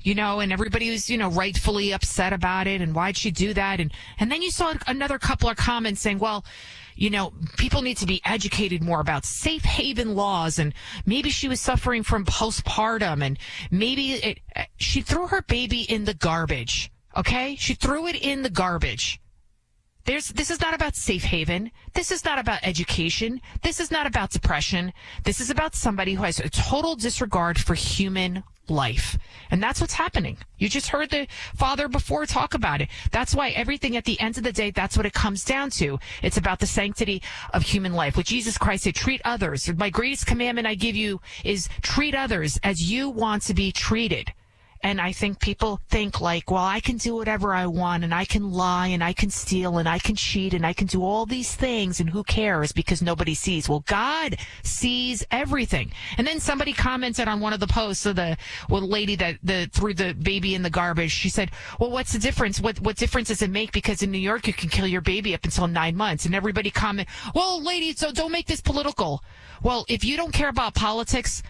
and everybody was, rightfully upset about it. And why'd she do that? And then you saw another couple of comments saying, well, people need to be educated more about safe haven laws, and maybe she was suffering from postpartum, and maybe she threw her baby in the garbage. Okay? She threw it in the garbage. This is not about safe haven. This is not about education. This is not about depression. This is about somebody who has a total disregard for human life. And that's what's happening. You just heard the father before talk about it. That's why everything at the end of the day, that's what it comes down to. It's about the sanctity of human life. With Jesus Christ said, treat others. My greatest commandment I give you is treat others as you want to be treated. And I think people think like, well, I can do whatever I want, and I can lie, and I can steal, and I can cheat, and I can do all these things, and who cares because nobody sees. Well, God sees everything. And then somebody commented on one of the posts of the lady that threw the baby in the garbage. She said, well, what's the difference? What difference does it make? Because in New York, you can kill your baby up until 9 months. And everybody comment, well, lady, so don't make this political. Well, if you don't care about politics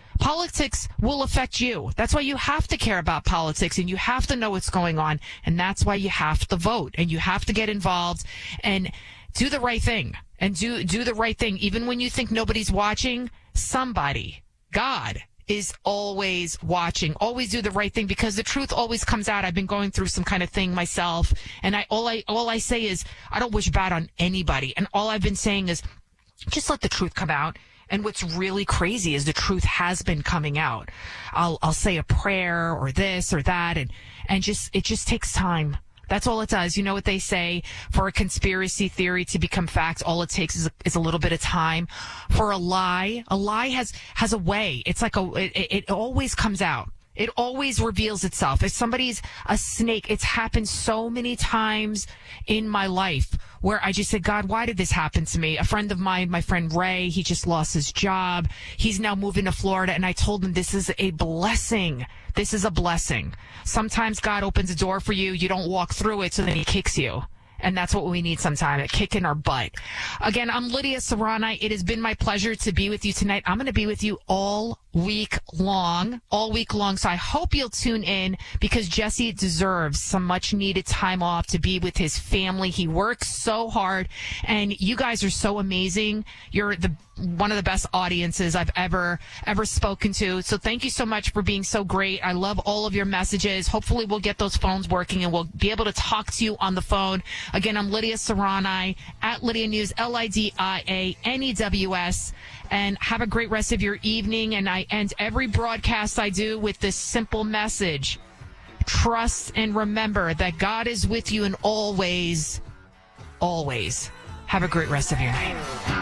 will affect you. That's why you have to care about politics, and you have to know what's going on. And that's why you have to vote, and you have to get involved and do the right thing, and do the right thing. Even when you think nobody's watching, somebody, God, is always watching. Always do the right thing, because the truth always comes out. I've been going through some kind of thing myself, and all I say is I don't wish bad on anybody. And all I've been saying is just let the truth come out. And what's really crazy is the truth has been coming out. I'll say a prayer or this or that, and it just takes time. That's all it does. You know what they say? For a conspiracy theory to become fact, all it takes is a little bit of time. For a lie has a way. It's like it always comes out. It always reveals itself. If somebody's a snake, it's happened so many times in my life where I just said, God, why did this happen to me? A friend of mine, my friend Ray, he just lost his job. He's now moving to Florida, and I told him this is a blessing. This is a blessing. Sometimes God opens a door for you. You don't walk through it, so then he kicks you. And that's what we need sometimes, a kick in our butt. Again, I'm Lydia Serrani. It has been my pleasure to be with you tonight. I'm going to be with you all week long. So I hope you'll tune in, because Jesse deserves some much needed time off to be with his family. He works so hard, and you guys are so amazing. You're one of the best audiences I've ever spoken to. So thank you so much for being so great. I love all of your messages. Hopefully we'll get those phones working, and we'll be able to talk to you on the phone. Again, I'm Lydia Serrani, at Lydia News, LIDIANEWS. And have a great rest of your evening. And I end every broadcast I do with this simple message. Trust and remember that God is with you in all ways, always. Have a great rest of your night.